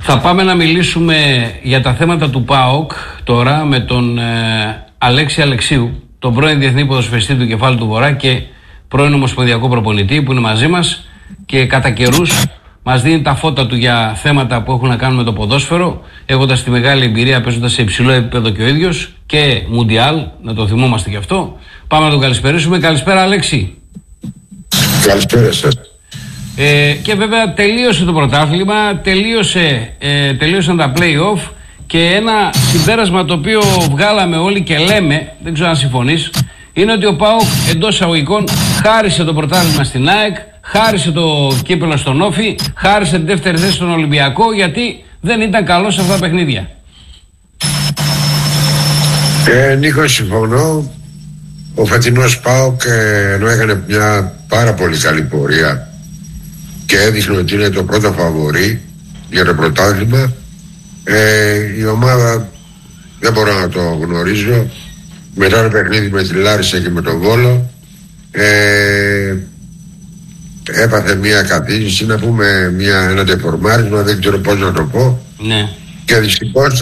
Θα πάμε να μιλήσουμε για τα θέματα του ΠΑΟΚ τώρα με τον Αλέξη Αλεξίου, τον πρώην διεθνή ποδοσφαιριστή του Κεφάλου του Βορρά και πρώην ομοσπονδιακό προπονητή που είναι μαζί μας και κατά καιρούς μας δίνει τα φώτα του για θέματα που έχουν να κάνουν με το ποδόσφαιρο, έχοντας τη μεγάλη εμπειρία παίζοντας σε υψηλό επίπεδο και ο ίδιος και Μουντιάλ, να το θυμόμαστε κι αυτό. Πάμε να τον καλησπερίσουμε. Καλησπέρα, Αλέξη. Καλησπέρα σας. Και βέβαια τελείωσε το πρωτάθλημα, τελείωσαν τα play-off και ένα συμπέρασμα το οποίο βγάλαμε όλοι και λέμε, δεν ξέρω αν συμφωνείς, είναι ότι ο ΠΑΟΚ εντός εισαγωγικών χάρισε το πρωτάθλημα στην ΑΕΚ, χάρισε το κύπελλο στον Όφη, χάρισε τη δεύτερη θέση στον Ολυμπιακό, γιατί δεν ήταν καλός σε αυτά τα παιχνίδια. Νίκο, συμφωνώ. Ο φετινός ΠΑΟΚ ενώ έκανε μια πάρα πολύ καλή πορεία και έδειχνε ότι είναι το πρώτο φαβορί για το πρωτάθλημα, η ομάδα, δεν μπορώ να το γνωρίζω, μετά το παιχνίδι με τη Λάρισα και με τον Βόλο, έπαθε μια καθίζηση, να πούμε ένα τεφορμάρισμα, δεν ξέρω πώς να το πω, ναι. Και δυστυχώς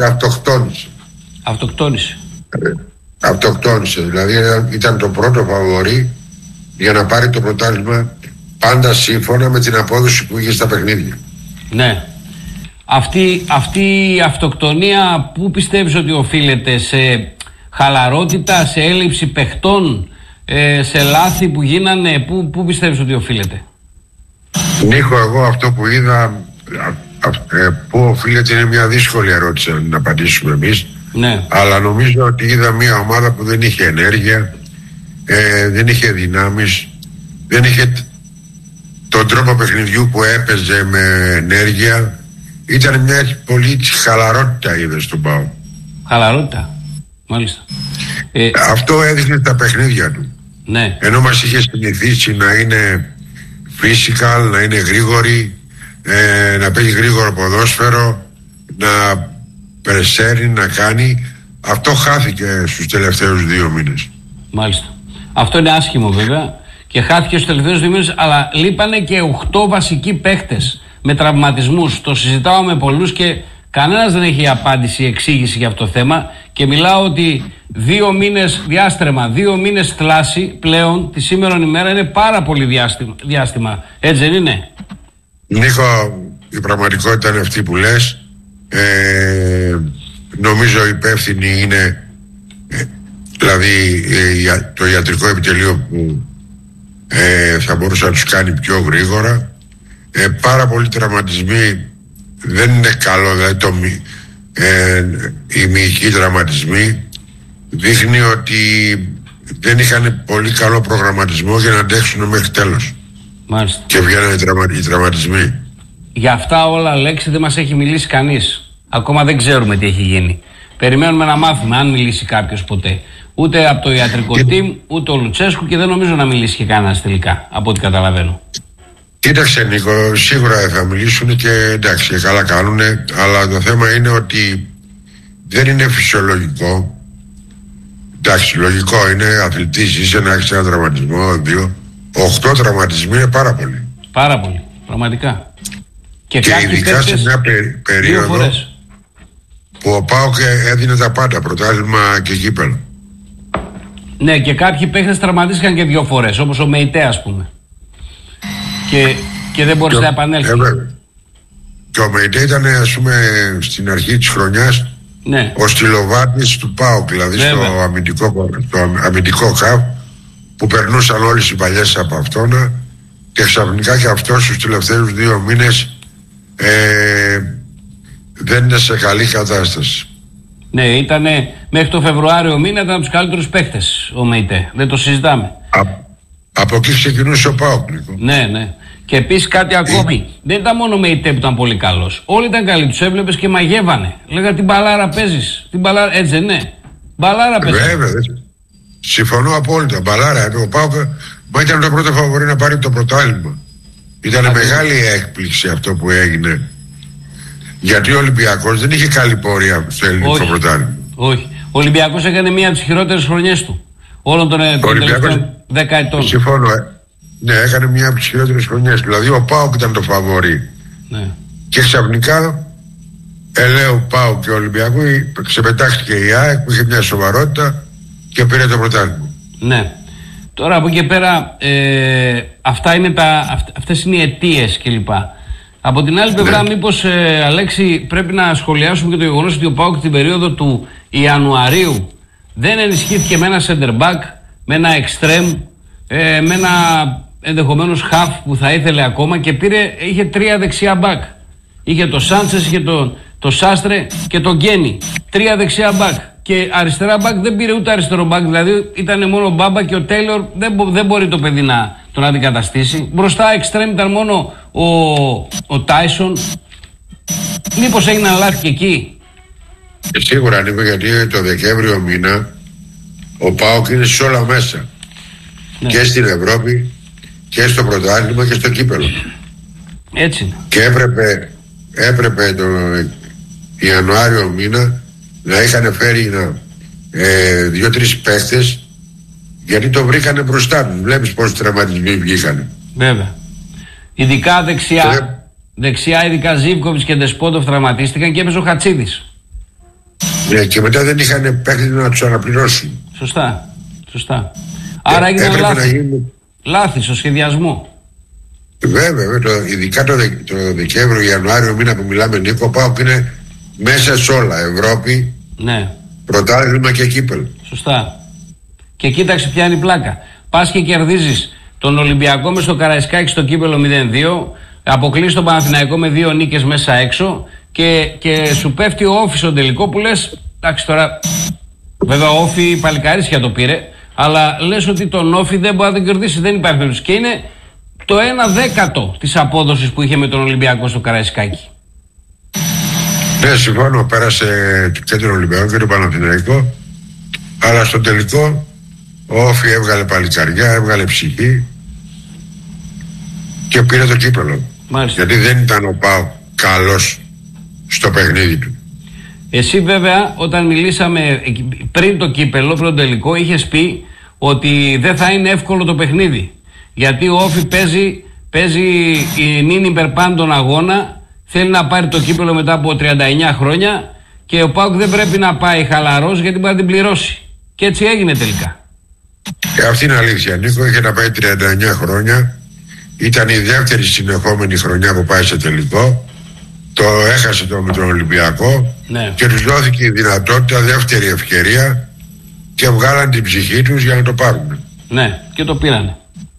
αυτοκτόνησε. Δηλαδή ήταν το πρώτο φαβορί για να πάρει το πρωτάθλημα, πάντα σύμφωνα με την απόδοση που είχε στα παιχνίδια. Ναι. Αυτή η αυτοκτονία πού πιστεύεις ότι οφείλεται? Σε χαλαρότητα, σε έλλειψη παιχτών, σε λάθη που γίνανε? Πού πιστεύεις ότι οφείλεται? Νίκο, εγώ αυτό που είδα, πού οφείλεται, είναι μια δύσκολη ερώτηση να απαντήσουμε εμείς. Ναι. Αλλά νομίζω ότι είδα μια ομάδα που δεν είχε ενέργεια, δεν είχε δυνάμεις, δεν είχε τον τρόπο παιχνιδιού που έπαιζε με ενέργεια. Ήταν μια πολύ χαλαρότητα, είδε στον ΠΑΟ. Χαλαρότητα, μάλιστα. Αυτό έδειχνε τα παιχνίδια του. Ναι. Ενώ μας είχε συνηθίσει να είναι physical, να είναι γρήγορη, να παίζει γρήγορο ποδόσφαιρο, να περσέρει, να κάνει. Αυτό χάθηκε στους τελευταίους 2 μήνες. Μάλιστα. Αυτό είναι άσχημο βέβαια και χάθηκε στους τελευταίους 2 μήνες, αλλά λείπανε και 8 βασικοί παίχτες με τραυματισμούς. Το συζητάω με πολλούς και κανένας δεν έχει απάντηση, εξήγηση για αυτό το θέμα, και μιλάω ότι 2 μήνες διάστρεμα, 2 μήνες θλάση πλέον τη σήμερον ημέρα είναι πάρα πολύ διάστημα. Έτσι δεν είναι? Νίκο, η πραγματικότητα είναι αυτή που λες. Νομίζω υπεύθυνοι είναι δηλαδή το ιατρικό επιτελείο που θα μπορούσε να τους κάνει πιο γρήγορα. Πάρα πολλοί τραυματισμοί, δεν είναι καλό, δηλαδή οι μυϊκοί τραυματισμοί δείχνει ότι δεν είχαν πολύ καλό προγραμματισμό για να αντέξουν μέχρι τέλος. Μάλιστα. Και βγαίνουν οι τραυματισμοί. Για αυτά όλα, Αλέξη, δεν μας έχει μιλήσει κανείς. Ακόμα δεν ξέρουμε τι έχει γίνει. Περιμένουμε να μάθουμε, αν μιλήσει κάποιος ποτέ. Ούτε από το ιατρικό team, ούτε ο Λουτσέσκου, και δεν νομίζω να μιλήσει και κανένας τελικά, από ό,τι καταλαβαίνω. Κοίταξε, Νίκο, σίγουρα θα μιλήσουν και εντάξει, και καλά κάνουνε, αλλά το θέμα είναι ότι δεν είναι φυσιολογικό. Εντάξει, λογικό είναι, αθλητής είσαι, να έχεις ένα τραυματισμό, 2. 8 τραυματισμοί είναι πάρα πολύ. Πάρα πολύ, πραγματικά. Και ειδικά σε μια περίοδο που ο ΠΑΟΚ έδινε τα πάντα, πρωτάθλημα και κύπελλο. Ναι, και κάποιοι παίχτες τραυματίστηκαν και 2 φορές, όπως ο Μεϊτέ, ας πούμε. Και δεν μπορείς να επανέλθει. Και ο Μεϊτέ ήταν, ας πούμε, στην αρχή της χρονιάς, ναι, ο στυλοβάτης του ΠΑΟΚ, δηλαδή στο αμυντικό χαβ, που περνούσαν όλες οι παλιές από αυτόνα, και ξαφνικά και αυτός στους τελευταίους 2 μήνες δεν είναι σε καλή κατάσταση. Ναι, ήταν μέχρι το Φεβρουάριο μήνα, ήταν από τους καλύτερους παίχτες ο Μεϊτέ. Δεν το συζητάμε. Από εκεί ξεκινούσε ο ΠΑΟΚ. Ναι, ναι. Και επίσης κάτι ακόμη. Δεν ήταν μόνο ο Μεϊτέ που ήταν πολύ καλός. Όλοι ήταν καλοί. Τους έβλεπες και μαγεύανε. Λέγα, την μπαλάρα παίζεις. Την μπαλάρα, έτσι ναι. Μπαλάρα παίζεις. Βέβαια. Συμφωνώ απόλυτα. Μπαλάρα. Ο ΠΑΟΚ ήταν το πρώτο φαβορί να πάρει το πρωτάθλημα. Ήταν μεγάλη έκπληξη αυτό που έγινε. Γιατί ο Ολυμπιακός δεν είχε καλή πορεία στο ελληνικό πρωτάθλημα. Όχι. Ο Ολυμπιακός έκανε μία από τις χειρότερες χρονιές του. Όλων των τελευταίων 10 ετών. Συμφωνώ. Ναι, έκανε μία από τις χειρότερες χρονιές. Δηλαδή ο ΠΑΟΚ ήταν το φαβορί. Ναι. Και ξαφνικά Ελέου, Πάου και Ολυμπιακού, ξεπετάχτηκε η ΑΕΚ που είχε μια σοβαρότητα και πήρε το πρωτάθλημα. Ναι. Τώρα από εκεί και πέρα αυτές είναι οι αιτίες κλπ. Από την άλλη πλευρά, μήπως Αλέξη, πρέπει να σχολιάσουμε και το γεγονός ότι ο ΠΑΟΚ την περίοδο του Ιανουαρίου δεν ενισχύθηκε με ένα center back, με ένα extreme, με ένα ενδεχομένως half που θα ήθελε ακόμα και είχε 3 δεξιά back. Είχε το Σάντσες, είχε το Σάστρε και το Γκένι. 3 δεξιά back. Και αριστερά back δεν πήρε ούτε αριστερό back. Δηλαδή ήταν μόνο ο Μπάμπα και ο Τέιλορ. Δεν μπορεί το παιδί να τον αντικαταστήσει. Μπροστά extreme ήταν μόνο ο Τάισον. Μήπως έγιναν λάθη και εκεί? Σίγουρα, Νίκο, γιατί το Δεκέμβριο μήνα ο ΠΑΟΚ είναι σε όλα μέσα. Ναι. Και στην Ευρώπη και στο πρωτάθλημα και στο κύπελο. Έτσι. Και έπρεπε τον Ιανουάριο μήνα να είχαν φέρει 2-3 παίχτες, γιατί το βρήκανε μπροστά τους. Βλέπεις πόσοι τραυματισμοί βγήκανε. Βέβαια. Ειδικά δεξιά ειδικά Ζίβκοβιτς και Ντεσπότοφ τραυματίστηκαν και έπαιζε ο Χατσίδης. Ναι, και μετά δεν είχαν παίχτες να τους αναπληρώσουν. Σωστά. Άρα έγιναν λάθη στο σχεδιασμό. Βέβαια, ειδικά το Δεκέμβριο, Ιανουάριο μήνα που μιλάμε, Νίκο, πάω που είναι μέσα σε όλα. Ευρώπη, ναι, πρωτάθλημα και κύπελο. Σωστά. Και κοίταξε ποια είναι η πλάκα. Πας και κερδίζεις τον Ολυμπιακό μες στο Καραϊσκάκι στο κύπελο 0-2, αποκλείσεις τον Παναθηναϊκό με 2 νίκες μέσα έξω και σου πέφτει ο Όφη στο τελικό που λες, εντάξει τώρα, βέβαια ο Όφη παλικαρίσια το πήρε, αλλά λες ότι τον Όφη δεν μπορεί να τον κερδίσει, δεν υπάρχει περίπτωση. Και είναι το 1/10 της απόδοσης που είχε με τον Ολυμπιακό στο Καραϊσκάκι. Ναι, συμφωνώ, πέρασε και τον Ολυμπιακό και τον Παναθηναϊκό, αλλά στο τελικό ο Όφη έβγαλε παλικαριά, έβγαλε ψυχή και πήρε το κύπελο. Μάλιστα. Γιατί δεν ήταν ο ΠΑΟΚ καλός στο παιχνίδι του. Εσύ βέβαια όταν μιλήσαμε πριν το κύπελο, πριν το τελικό, είχες πει ότι δεν θα είναι εύκολο το παιχνίδι. Γιατί ο Όφη παίζει νυν υπερπάντων αγώνα, θέλει να πάρει το κύπελο μετά από 39 χρόνια και ο ΠΑΟΚ δεν πρέπει να πάει χαλαρός γιατί μπορεί να την πληρώσει. Και έτσι έγινε τελικά. Αυτή είναι αλήθεια, Νίκο, είχε να πάει 39 χρόνια. Ήταν η δεύτερη συνεχόμενη χρονιά που πάει σε τελικό. Το έχασε με τον Ολυμπιακό, ναι, και τους δόθηκε η δυνατότητα, δεύτερη ευκαιρία, και βγάλαν την ψυχή τους για να το πάρουν. Ναι, και το πήρανε.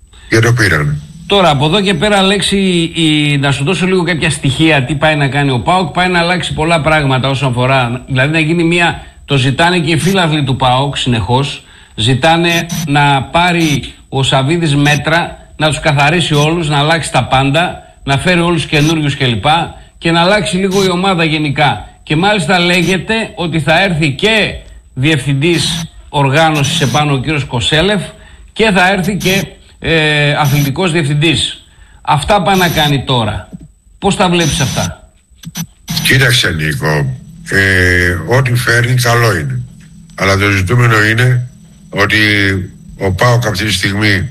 Τώρα από εδώ και πέρα, Αλέξη, να σου δώσω λίγο κάποια στοιχεία τι πάει να κάνει ο ΠΑΟΚ. Πάει να αλλάξει πολλά πράγματα όσον αφορά, δηλαδή να γίνει το ζητάνε και οι φίλαθλοι του ΠΑΟΚ συνεχώς. Ζητάνε να πάρει ο Σαββίδης μέτρα, να τους καθαρίσει όλους, να αλλάξει τα πάντα, να φέρει όλους καινούριους κλπ. Και να αλλάξει λίγο η ομάδα γενικά. Και μάλιστα λέγεται ότι θα έρθει και διευθυντής οργάνωσης επάνω ο κύριος Κοσέλεφ και θα έρθει και αθλητικός διευθυντής. Αυτά πάει να κάνει τώρα. Πώς τα βλέπεις αυτά? Κοίταξε, Νίκο, ό,τι φέρνει καλό είναι. Αλλά το ζητούμενο είναι ότι ο ΠΑΟΚ αυτή τη στιγμή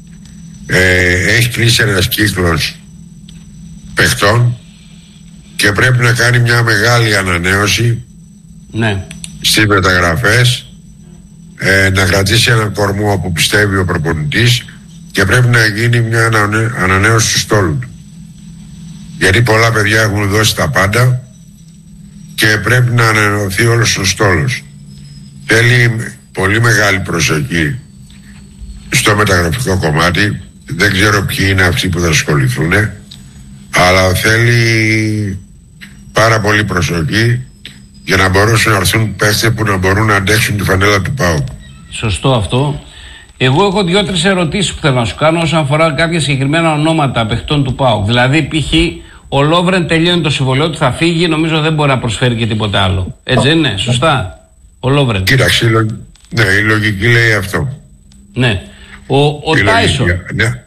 έχει κλείσει ένας κύκλος παιχτών και πρέπει να κάνει μια μεγάλη ανανέωση, ναι, στις μεταγραφές, να κρατήσει έναν κορμό που πιστεύει ο προπονητής και πρέπει να γίνει μια ανανέωση του στόλου του. Γιατί πολλά παιδιά έχουν δώσει τα πάντα και πρέπει να ανανεωθεί όλος ο στόλος. Θέλει πολύ μεγάλη προσοχή στο μεταγραφικό κομμάτι. Δεν ξέρω ποιοι είναι αυτοί που θα ασχοληθούν, αλλά θέλει πάρα πολύ προσοχή για να μπορέσουν να έρθουν παίχτες που να μπορούν να αντέξουν τη φανέλα του ΠΑΟΚ. Σωστό αυτό. Εγώ έχω 2-3 ερωτήσεις που θέλω να σου κάνω όσον αφορά κάποια συγκεκριμένα ονόματα παιχτών του ΠΑΟΚ. Δηλαδή, π.χ. ο Λόβρεν τελειώνει το συμβολαιό του, θα φύγει, νομίζω δεν μπορεί να προσφέρει και τίποτα άλλο. Έτσι είναι, σωστά? Ο Λόβρεν. Κοίταξε, η λογική λέει αυτό. Ναι. Ο Τάισον. Ναι.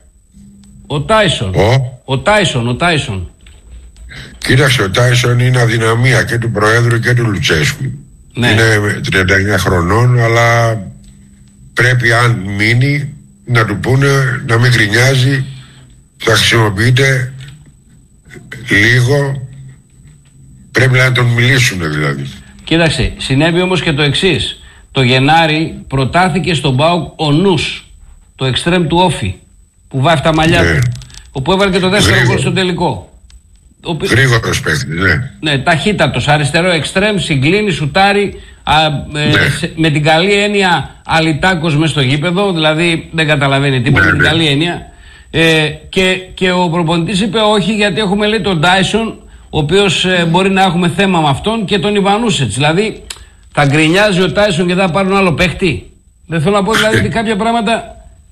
Ο Τάισον. Κοίταξε, ο Τάισον είναι αδυναμία και του Προέδρου και του Λουτσέσκου. Ναι. Είναι 39 χρονών, αλλά πρέπει, αν μείνει, να του πούνε να μην γκρινιάζει, θα χρησιμοποιείται λίγο Πρέπει να τον μιλήσουν δηλαδή. Κοίταξε, συνέβη όμως και το εξής. Το Γενάρη προτάθηκε στον ΠΑΟΚ ο Νους, το εξτρέμ του Όφη, που βάφει τα μαλλιά του, όπου έβαλε και το δεύτερο γκολ στο τελικό. Γρήγορος παίχτης, ναι. Ναι, ταχύτατος, αριστερό εξτρέμ, συγκλίνει, σουτάρει, με την καλή έννοια αλιτάκος μες στο γήπεδο, δηλαδή δεν καταλαβαίνει τίποτα, με την καλή έννοια. Και ο προπονητής είπε όχι, γιατί έχουμε, λέει, τον Ντάισον, ο οποίος μπορεί να έχουμε θέμα με αυτόν, και τον Ιβανούσετς. Δηλαδή θα γκρινιάζει ο Τάισον και θα πάρουν άλλο παίχτη. Δεν θέλω να πω δηλαδή ότι κάποια πράγματα.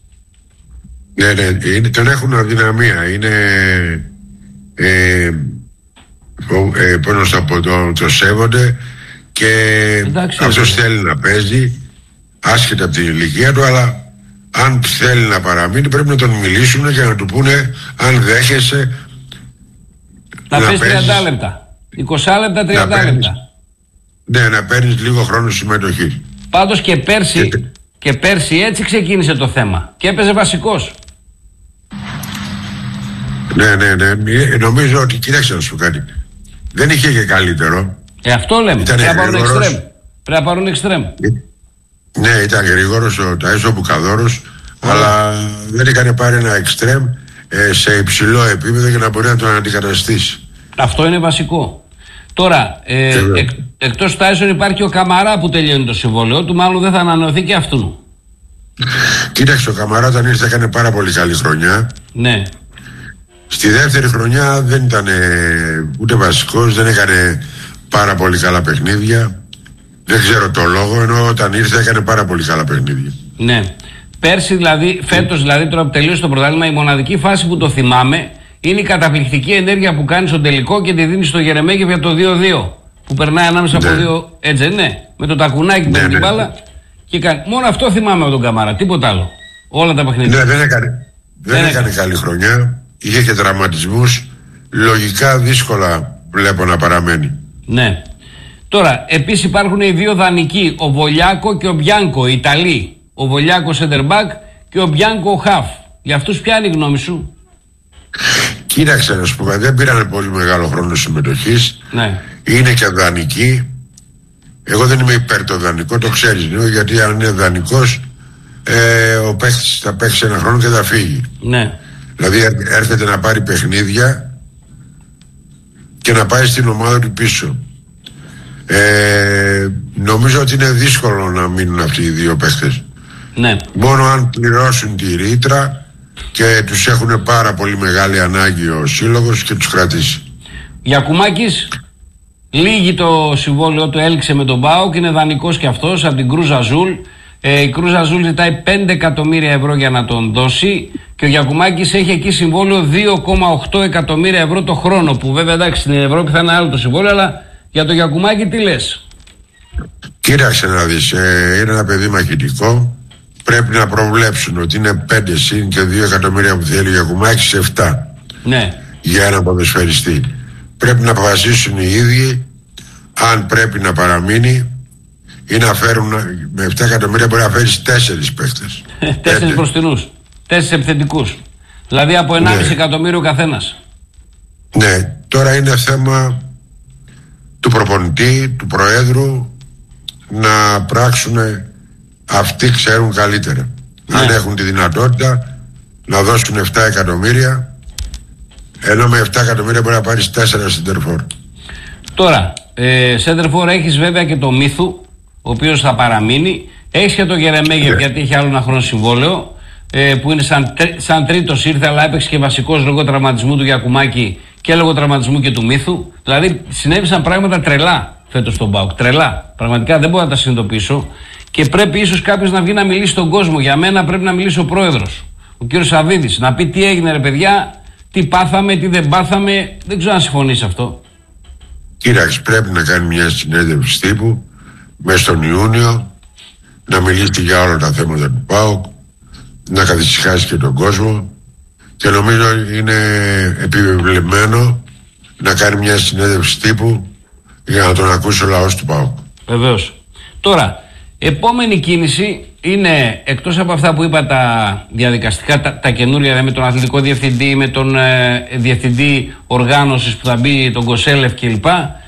Ναι, τον έχουν αδυναμία. Είναι. Πώς να το πω, το σέβονται και αυτός θέλει να παίζει άσχετα από την ηλικία του, αλλά αν θέλει να παραμείνει πρέπει να τον μιλήσουν και να του πούνε αν δέχεσαι να παίζει 30 λεπτά, 20 λεπτά, 30 λεπτά. Ναι, να παίρνεις λίγο χρόνο συμμετοχή. Πάντως και πέρσι έτσι ξεκίνησε το θέμα και έπαιζε βασικός. Ναι. Νομίζω ότι, κοίταξε να σου κάτι, δεν είχε και καλύτερο. Αυτό λέμε. Πρέπει να πάρουν εξτρέμ. Ναι, ήταν γρήγορος ο Τάισον Μπουκαδόρος, αλλά δεν έκανε πάρει ένα εξτρέμ σε υψηλό επίπεδο για να μπορεί να τον αντικαταστήσει. Αυτό είναι βασικό. Τώρα, εκτός Τάισον υπάρχει ο Καμαρά που τελειώνει το συμβόλαιο του, μάλλον δεν θα ανανεωθεί και αυτού. Κοίταξε, ο Καμαρά όταν ήρθε έκανε πάρα πολύ καλή χρονιά. Ναι. Στη δεύτερη χρονιά δεν ήταν ούτε βασικός, δεν έκανε πάρα πολύ καλά παιχνίδια. Δεν ξέρω το λόγο, ενώ όταν ήρθε έκανε πάρα πολύ καλά παιχνίδια. Ναι. Πέρσι δηλαδή, φέτος δηλαδή, τώρα που τελείωσε το πρωτάθλημα, η μοναδική φάση που το θυμάμαι είναι η καταπληκτική ενέργεια που κάνει στο τελικό και τη δίνει στο Γερεμέγεφ για το 2-2. Που περνάει ανάμεσα από δύο, έτσι ναι, με το τακουνάκι με την μπάλα. Και κάνει. Μόνο αυτό θυμάμαι από τον Καμάρα, τίποτα άλλο. Όλα τα παιχνίδια. Ναι, δεν έκανε καλή χρονιά. Είχε και τραυματισμούς. Λογικά δύσκολα βλέπω να παραμένει. Ναι. Τώρα, επίσης υπάρχουν οι δύο δανεικοί, ο Βολιάκο και ο Μπιάνκο, οι Ιταλοί. Ο Βολιάκο center back και ο Μπιάνκο half. Για αυτούς ποια είναι η γνώμη σου? Κοίταξε να σου πω, δεν πήραν πολύ μεγάλο χρόνο συμμετοχής. Ναι. Είναι και δανεικοί. Εγώ δεν είμαι υπέρ το δανεικό, το ξέρεις, γιατί αν είναι δανεικός ο παίχτης θα παίξει ένα χρόνο και θα φύγει. Ναι. Δηλαδή έρχεται να πάρει παιχνίδια και να πάει στην ομάδα του πίσω. Νομίζω ότι είναι δύσκολο να μείνουν αυτοί οι δύο παίχτες. Ναι. Μόνο αν πληρώσουν τη ρήτρα και τους έχουν πάρα πολύ μεγάλη ανάγκη ο σύλλογος και τους κρατήσει. Γιακουμάκης, λίγη το συμβόλαιο του, έληξε με τον ΠΑΟΚ, είναι δανεικός και αυτός από την Κρούζ Αζούλ. Η Κρούζ Αζούλ ζητάει 5 εκατομμύρια ευρώ για να τον δώσει και ο Γιακουμάκης έχει εκεί συμβόλαιο 2,8 εκατομμύρια ευρώ το χρόνο, που βέβαια εντάξει στην Ευρώπη θα είναι άλλο το συμβόλαιο, αλλά για το Γιακουμάκη τι λες? Κοίταξε να δεις, είναι ένα παιδί μαχητικό. Πρέπει να προβλέψουν ότι είναι 5 συν και 2 εκατομμύρια που θέλει ο Γιακουμάκης σε 7. Ναι. Για ένα ποδοσφαιριστή. Πρέπει να αποφασίσουν οι ίδιοι αν πρέπει να παραμείνει ή να φέρουν. Με 7 εκατομμύρια μπορεί να φέρεις 4 παίχτες. 4 μπροστινούς, 4 επιθετικούς. Δηλαδή από 1,5 εκατομμύριο ο καθένας. Ναι, τώρα είναι θέμα του προπονητή, του προέδρου να πράξουν. Αυτοί ξέρουν καλύτερα. Ναι. Αν έχουν τη δυνατότητα να δώσουν 7 εκατομμύρια, ενώ με 7 εκατομμύρια μπορεί να πάρεις 4 σεντερφόρ. Τώρα, σεντερφόρ έχεις βέβαια και το Μύθου, ο οποίος θα παραμείνει. Έχεις και το Γερεμέγεφ, γιατί έχει άλλο ένα χρόνο συμβόλαιο, που είναι σαν τρίτος ήρθε, αλλά έπαιξε και βασικός λόγω τραυματισμού του Γιακουμάκη και λόγω τραυματισμού και του Μύθου. Δηλαδή συνέβησαν πράγματα τρελά φέτος στον ΠΑΟΚ. Τρελά. Πραγματικά δεν μπορώ να τα συνειδητοποιήσω. Και πρέπει ίσως κάποιος να βγει να μιλήσει στον κόσμο. Για μένα πρέπει να μιλήσει ο πρόεδρος, ο κύριος Σαββίδης, να πει τι έγινε ρε παιδιά, τι πάθαμε, τι δεν πάθαμε. Δεν ξέρω αν συμφωνείς αυτό. Κοίταξε, πρέπει να κάνει μια συνέντευξη τύπου μέσα στον Ιούνιο, να μιλήσει για όλα τα θέματα του ΠΑΟΚ, να καθησυχάσει και τον κόσμο, και νομίζω είναι επιβεβλημένο να κάνει μια συνέντευξη τύπου για να τον ακούσει ο λαός του ΠΑΟΚ. Βεβαίως. Τώρα, επόμενη κίνηση είναι, εκτός από αυτά που είπα τα διαδικαστικά, τα καινούρια, με τον αθλητικό διευθυντή, με τον διευθυντή οργάνωσης που θα μπει, τον Κοσέλεφ κλπ.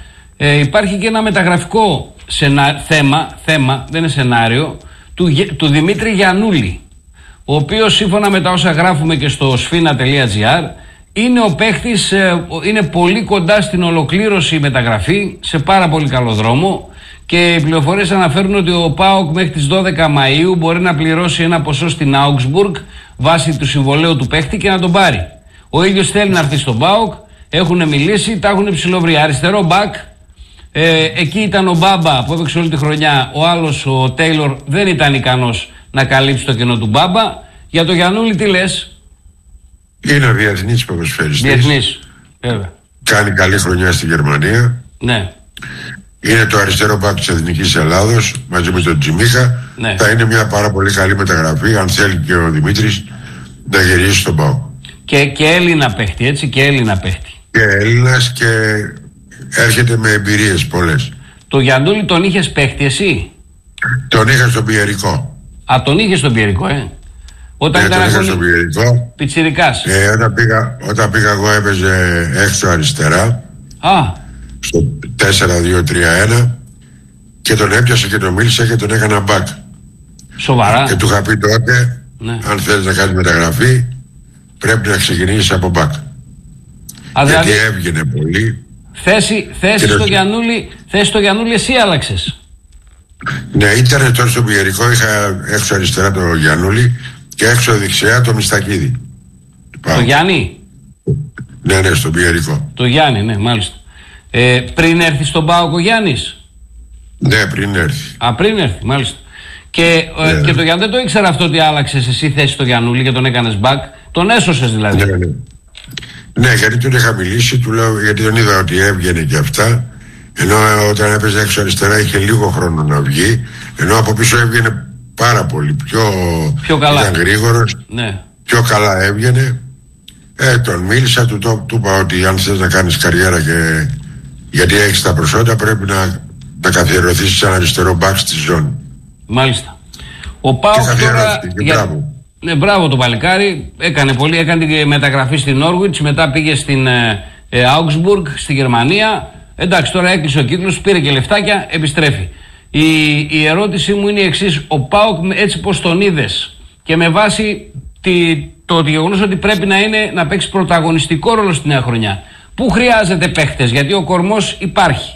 Υπάρχει και ένα μεταγραφικό θέμα, δεν είναι σενάριο, του Δημήτρη Γιαννούλη, ο οποίος σύμφωνα με τα όσα γράφουμε και στο sfina.gr είναι ο παίχτης, είναι πολύ κοντά στην ολοκλήρωση μεταγραφή, σε πάρα πολύ καλό δρόμο, και οι πληροφορίες αναφέρουν ότι ο ΠΑΟΚ μέχρι τις 12 Μαΐου μπορεί να πληρώσει ένα ποσό στην Augsburg βάσει του συμβολαίου του παίχτη και να τον πάρει. Ο ίδιος θέλει να έρθει στον ΠΑΟΚ, έχουν μιλήσει, τα έχουν ψηλοβρει. Αριστερό μπακ, εκεί ήταν ο Μπάμπα που έπαιξε όλη τη χρονιά, ο άλλος ο Τέιλορ δεν ήταν ικανός να καλύψει το κενό του Μπάμπα. Για το Γιαννούλη τι λες? Είναι διεθνής ποδοσφαιριστής. Διεθνής, βέβαια. Κάνει καλή χρονιά στη Γερμανία. Ναι. Είναι το αριστερό μπακ της Εθνικής Ελλάδος μαζί με τον Τζιμίχα. Ναι. Θα είναι μια πάρα πολύ καλή μεταγραφή, αν θέλει και ο Δημήτρης να γυρίσει στον ΠΑΟΚ. Και Έλληνα παίχτη, έτσι, και Έλληνα παίχτη. Και Έλληνας και έρχεται με εμπειρίες πολλές. Το Γιαννούλη τον είχες παίχτη εσύ? Τον είχα στον Πιερικό. Α, τον είχες στον Πιερικό, Όταν τον είχα στον Πιερικό. Πιτσιρικάς. Όταν πήγα εγώ έπαιζε έξω αριστερά. Στο 4-2-3-1 και τον έπιασα και τον μίλησα και τον έκανα μπακ. Σοβαρά? Και του είχα πει τότε, ναι, αν θέλεις να κάνεις μεταγραφή πρέπει να ξεκινήσεις από μπακ. Γιατί έβγαινε πολύ. Θέση στο Γιαννούλη εσύ άλλαξες? Ναι, ήταν τώρα στο Πιερικό, είχα έξω αριστερά το Γιαννούλη και έξω δεξιά το Μιστακίδη. Το Γιάννη? Ναι, στο Πιερικό. Το Γιάννη, ναι, μάλιστα. Πριν έρθει στον ΠΑΟΚ ο Γιάννης? Ναι, πριν έρθει. Πριν έρθει, μάλιστα. Και το Γιάννη δεν το ήξερα αυτό ότι άλλαξες εσύ θέση στο Γιαννούλη και τον έκανες μπακ. Τον έσωσες δηλαδή? Ναι, γιατί τον είχα μιλήσει, του λέω, γιατί τον είδα ότι έβγαινε και αυτά. Ενώ όταν έπαιζε έξω αριστερά είχε λίγο χρόνο να βγει. Ενώ από πίσω έβγαινε πάρα πολύ. Πιο καλά. Ήταν γρήγορος. Ναι. Πιο καλά έβγαινε. Τον μίλησα, του είπα ότι αν θες να κάνεις καριέρα και γιατί έχεις τα προσόντα πρέπει να καθιερωθείς σαν αριστερό μπακ στη ζώνη. Μάλιστα. Ο ΠΑΟΚ τώρα... Ναι, μπράβο το παλικάρι. Έκανε τη μεταγραφή στην Norwich, μετά πήγε στην Augsburg, στη Γερμανία. Εντάξει, τώρα έκλεισε ο κύκλος, πήρε και λεφτάκια, επιστρέφει. Η ερώτησή μου είναι η εξής. Ο ΠΑΟΚ, έτσι πως τον είδες και με βάση το γεγονός ότι πρέπει να παίξει πρωταγωνιστικό ρόλο στη νέα χρονιά, πού χρειάζεται παίχτες? Γιατί ο κορμός υπάρχει.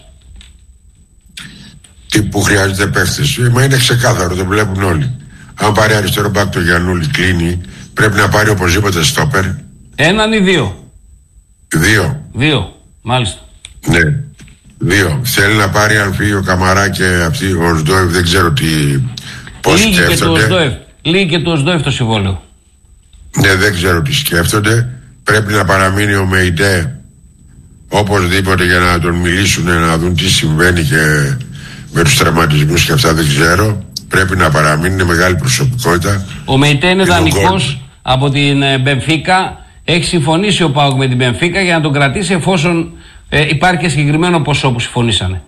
Τι που χρειάζεται παίχτες? Μα είναι ξεκάθαρο, το βλέπουν όλοι. Αν πάρει αριστερό μπακ το Γιαννούλη κλείνει, πρέπει να πάρει οπωσδήποτε στόπερ. Έναν ή δύο? Δύο, μάλιστα. Ναι, δύο. Θέλει να πάρει, αν φύγει ο Καμαρά και αυτή ο Οσδόευ, δεν ξέρω πώς σκέφτονται. Λίγη και το Οσδόευ το συμβόλαιο. Ναι, δεν ξέρω τι σκέφτονται. Πρέπει να παραμείνει ο Μεϊντέ οπωσδήποτε για να τον μιλήσουν, να δουν τι συμβαίνει και με τους τραυματισμούς και αυτά, δεν ξέρω. Πρέπει να παραμείνει, είναι μεγάλη προσωπικότητα. Ο Μεϊτέ είναι δανεικός από την Μπενφίκα. Έχει συμφωνήσει ο ΠΑΟΚ με την Μπενφίκα για να τον κρατήσει εφόσον υπάρχει και συγκεκριμένο ποσό που συμφωνήσανε.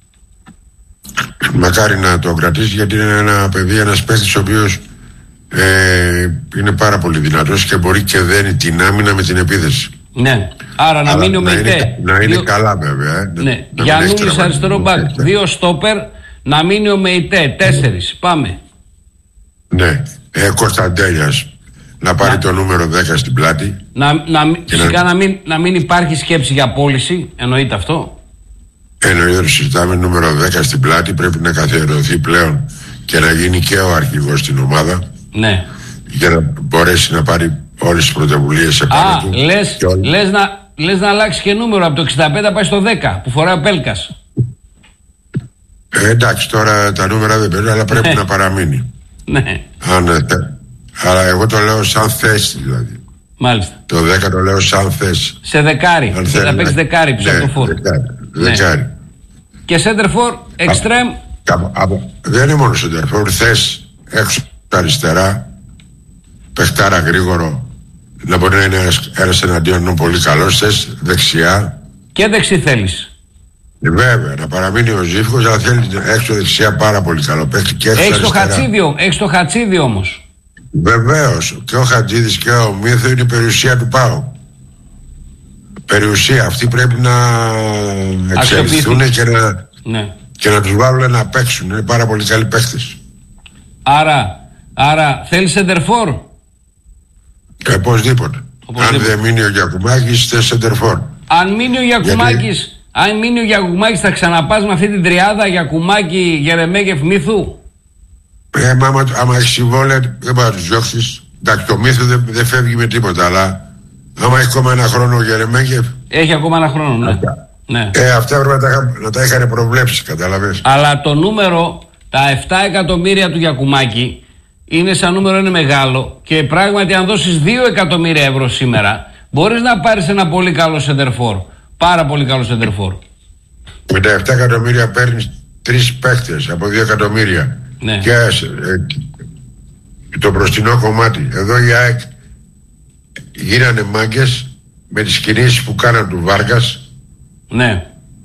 Μακάρι να τον κρατήσει, γιατί είναι ένα παιδί, ένας παίκτης ο οποίος είναι πάρα πολύ δυνατός και μπορεί και δένει την άμυνα με την επίθεση. Ναι, άρα να μείνει ο Μεϊτέ. Να είναι καλά βέβαια. Ναι, Γιαννούλης αριστερό μπακ, δύο στόπερ, να μείνει ο Μεϊτέ, 4, πάμε. Ναι, Κωνσταντέλιας να πάρει το νούμερο 10 στην πλάτη. Φυσικά να μην υπάρχει σκέψη για πώληση, εννοείται αυτό. Εννοείται, συζητάμε νούμερο 10 στην πλάτη, πρέπει να καθιερωθεί πλέον και να γίνει και ο αρχηγός στην ομάδα. Ναι. Για να μπορέσει να πάρει όλες τις πρωτοβουλίες σε πάνω του. Λες να αλλάξει και νούμερο από το 65 να πάει στο 10 που φοράει ο Πέλκας. Εντάξει, τώρα τα νούμερα δεν παίρνουν, αλλά πρέπει να παραμείνει. Ναι. Αλλά εγώ το λέω σαν θέση δηλαδή. Μάλιστα. Το 10 το λέω σαν θέση. Σε δεκάρι. Θα παίξει δεκάρι πίσω από το φόρ. Δεκάρι. Και center for, extreme. Δεν είναι μόνο center for, θέση έξω αριστερά, παιχτάρα γρήγορο, να μπορεί να είναι ένας εναντίον πολύ καλός, θέση δεξιά. Και δεξί θέλεις. Βέβαια, να παραμείνει ο Ζήφκος, αλλά θέλει έξω δεξιά πάρα πολύ καλό παίχτη και έξω Έχεις το Χατσίδη όμως. Βεβαίως, και ο Χατζίδης και ο Μύθο είναι η περιουσία του ΠΑΟ. περιουσία. Αυτοί πρέπει να εξελιχθούν και να τους βάλουν να παίξουν. Είναι πάρα πολύ καλοί παίχτες. Άρα θέλει σεντερφόρ. Οπωσδήποτε. Αν δεν μείνει ο Γιακουμάκης, είστε σεντερφόρ. Αν μείνει ο Γιακουμάκης, θα ξαναπάς με αυτή την τριάδα Γιακουμάκη, Γερεμέγεφ, Μύθου. Άμα έχει συμβόλαια, δεν μπορεί να τους διώξεις. Εντάξει, το Μύθου δεν φεύγει με τίποτα, αλλά άμα έχει ακόμα ένα χρόνο ο Γερεμέγεφ. Έχει ακόμα ένα χρόνο, ναι. Αυτά έπρεπε να τα είχαν προβλέψει, καταλαβαίνεις. Αλλά το νούμερο, τα 7 εκατομμύρια του Γιακουμάκη, είναι σαν νούμερο, είναι μεγάλο. Και πράγματι, αν δώσεις 2 εκατομμύρια ευρώ σήμερα, μπορείς να πάρεις ένα πολύ καλό σεντερφόρ. Πάρα πολύ καλό σεντερφόρ. Με τα 7 εκατομμύρια παίρνεις 3 παίχτες από 2 εκατομμύρια. Ναι. Και το μπροστινό κομμάτι. Εδώ οι ΑΕΚ γίνανε μάγκες με τις κινήσεις που κάναν του Βάργας. Ναι.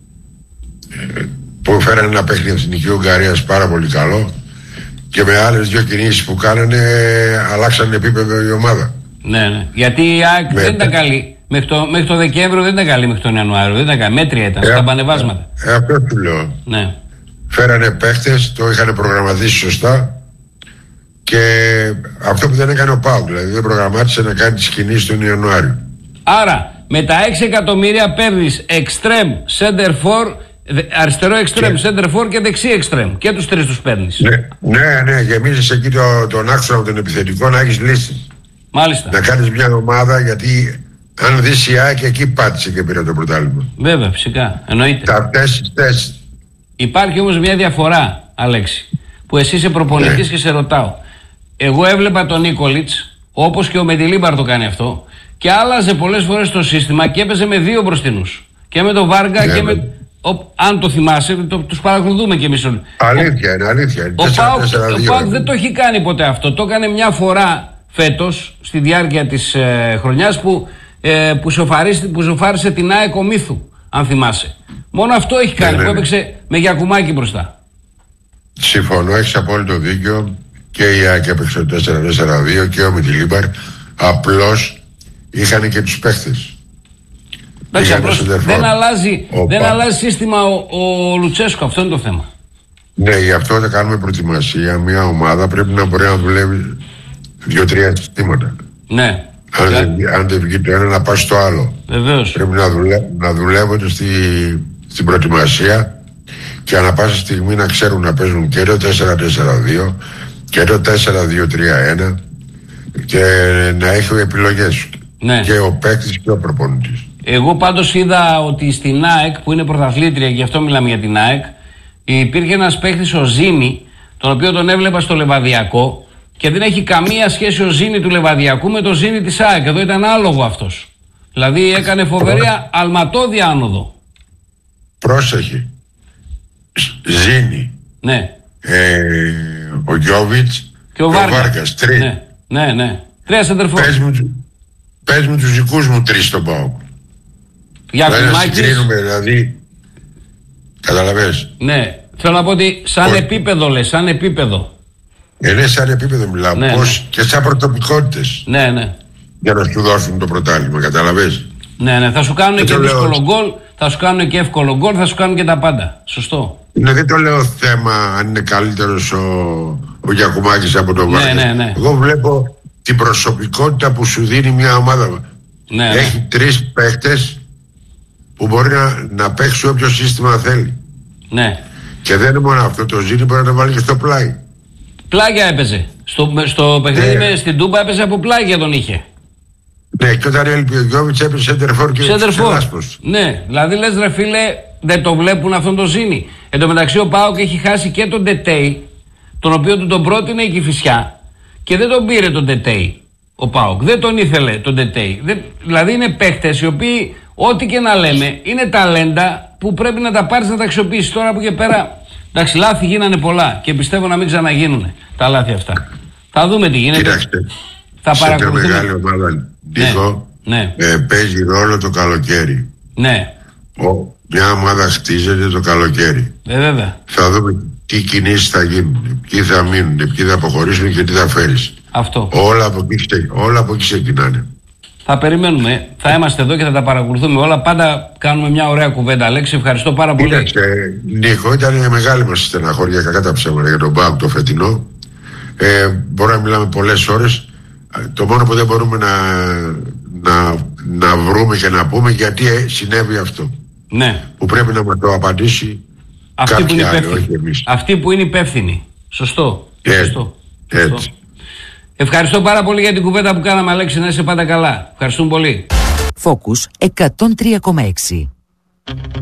Που φέρανε ένα παίχνη Εθνική Ουγγαρίας πάρα πολύ καλό. Και με άλλες 2 κινήσεις που κάνανε αλλάξανε επίπεδο η ομάδα. Ναι. Γιατί η ΑΕΚ δεν ήταν καλή. Μέχρι το Δεκέμβριο δεν ήταν καλή, μέχρι τον Ιανουάριο. Δεν ήταν καλή. Μέτρια ήταν στα πανεβάσματα. Αυτό του λέω. Ναι. Φέρανε παίχτες, το είχαν προγραμματίσει σωστά. Και αυτό που δεν έκανε ο ΠΑΟΚ, δηλαδή δεν προγραμμάτισε να κάνει τις κινήσεις τον Ιανουάριο. Άρα με τα 6 εκατομμύρια παίρνεις extreme, center for, αριστερό extreme, center for και δεξί extreme. Και τους 3 τους παίρνεις. Ναι, γεμίζεις εκεί τον άξονα των επιθετικών να έχεις λύσει. Μάλιστα. Να κάνεις μια ομάδα, γιατί αν δεις η ΑΕΚ εκεί πάτησε και πήρε το πρωτάθλημα. Βέβαια, φυσικά. Εννοείται. Τα θέσεις. Υπάρχει όμως μια διαφορά, Αλέξη, που εσύ είσαι προπονητής και σε ρωτάω. Εγώ έβλεπα τον Νίκολιτς, όπως και ο Μεντιλίμπαρ το κάνει αυτό, και άλλαζε πολλές φορές το σύστημα και έπαιζε με 2 μπροστινούς. Και με τον Βάργα και με. Αν το θυμάσαι, τους παρακολουθούμε κι εμείς όλοι. Αλήθεια είναι. Ο ΠΑΟΚ δεν το έχει κάνει ποτέ αυτό. Το έκανε μια φορά φέτος, στη διάρκεια της χρονιάς, που σοφάρισε την ΑΕΚ ο Μύθου, αν θυμάσαι. Μόνο αυτό έχει κάνει, που έπαιξε με Γιακουμάκη μπροστά. Συμφωνώ, έχεις απόλυτο δίκιο. Και η ΑΕΚ έπαιξε το 4-4-2 και ο Μιτιλίμπαρ. Απλώς είχαν και τους παίχτες. Δεν αλλάζει σύστημα ο Λουτσέσκο, αυτό είναι το θέμα. Ναι, γι' αυτό όταν κάνουμε προετοιμασία, μια ομάδα πρέπει να μπορεί να δουλεύει 2-3 συστήματα. Ναι. Αν δεν βγει το ένα, να πάει στο άλλο. Βεβαίως. Πρέπει να δουλεύονται στην προετοιμασία και ανά πάσα στιγμή να ξέρουν να παίζουν και το 4-4-2 και το 4-2-3-1 και να έχουν επιλογές. Ναι. Και ο παίκτης και ο προπονητής. Εγώ πάντως είδα ότι στην ΑΕΚ, που είναι πρωταθλήτρια, γι' αυτό μιλάμε για την ΑΕΚ, υπήρχε ένας παίκτης, ο Ζήνη, τον οποίο τον έβλεπα στο Λεβαδιακό, και δεν έχει καμία σχέση ο Ζήνη του Λεβαδιακού με το Ζήνη της ΑΕΚ. Εδώ ήταν άλογο αυτός. Δηλαδή έκανε φοβερή αλματώδη άνοδο. Πρόσεχε. Ζήνη. Ναι. Ο Γιώβιτς και ο Βάργας. Ναι. 3 σεντερφόρ. Πες μου τους δικούς μου 3 στον ΠΑΟΚ. Δηλαδή να συγκρίνουμε, δηλαδή. Καταλαβες. Ναι. Θέλω να πω ότι σαν επίπεδο λες, σαν επίπεδο. Ναι, σαν επίπεδο μιλάω. Ναι, πώς και σαν πρωτοπικότητες. Ναι. Για να σου δώσουν το πρωτάθλημα, καταλαβες. Ναι. Θα σου κάνουν και δύσκολο γκολ, θα σου κάνουν και εύκολο γκολ, θα σου κάνουν και τα πάντα. Σωστό. Ναι, δεν το λέω θέμα αν είναι καλύτερος ο Γιακουμάκης από τον Βάργα. Ναι. Εγώ βλέπω την προσωπικότητα που σου δίνει μια ομάδα. Ναι. Έχει 3 παίχτες που μπορεί να παίξει όποιο σύστημα θέλει. Ναι. Και δεν είναι μόνο αυτό, το Ζήνη μπορεί να το βάλει και στο πλάι. Πλάγια έπαιζε. Στο παιχνίδι στην Τούμπα έπαιζε από πλάγια, τον είχε. Ναι, και όταν έλειπε ο Γιώβιτς έπαιζε σέντερφορ και Λάσπος. Ναι, δηλαδή λες ρε φίλε, δεν το βλέπουν αυτόν τον Ζήνη. Εν τω μεταξύ ο ΠΑΟΚ έχει χάσει και τον Ντετέι, τον οποίο του τον πρότεινε η Κηφισιά, και δεν τον πήρε τον Ντετέι ο ΠΑΟΚ. Δεν τον ήθελε τον Ντετέι. Δηλαδή είναι παίχτες οι οποίοι, ό,τι και να λέμε, είναι ταλέντα που πρέπει να τα πάρεις να τα αξιοποιήσεις. Τώρα από και πέρα, εντάξει, λάθη γίνανε πολλά και πιστεύω να μην ξαναγίνουν τα λάθη αυτά. Θα δούμε τι γίνεται. Κοιτάξτε, θα παρακολουθούμε. Σε μια μεγάλη ομάδα, ναι. Παίζει ρόλο το καλοκαίρι. Ναι. Μια ομάδα χτίζεται το καλοκαίρι. Βέβαια. Θα δούμε τι κινήσεις θα γίνουν, ποιοι θα μείνουν, ποιοι θα αποχωρήσουν και τι θα φέρεις. Αυτό. Όλα από εκεί ξεκινάνε. Θα περιμένουμε. Θα είμαστε εδώ και θα τα παρακολουθούμε όλα. Πάντα κάνουμε μια ωραία κουβέντα. Αλέξη, ευχαριστώ πάρα πολύ. Νίκο, ήταν μεγάλη μας στεναχώρια, κακά τα ψέματα, για τον ΠΑΟΚ το φετινό. Μπορούμε να μιλάμε πολλές ώρες. Το μόνο που δεν μπορούμε να βρούμε και να πούμε γιατί συνέβη αυτό. Ναι. Που πρέπει να μας το απαντήσει κάποιοι άλλοι, όχι εμείς. Αυτοί που είναι υπεύθυνοι. Σωστό. Σωστό. Έτσι. Ευχαριστώ πάρα πολύ για την κουβέντα που κάναμε, Αλέξη. Να είσαι πάντα καλά. Ευχαριστούμε πολύ. Focus 103,6.